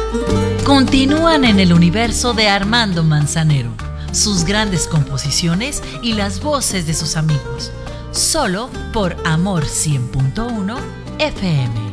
Continúan en el universo de Armando Manzanero, sus grandes composiciones y las voces de sus amigos, solo por Amor 100.1 FM.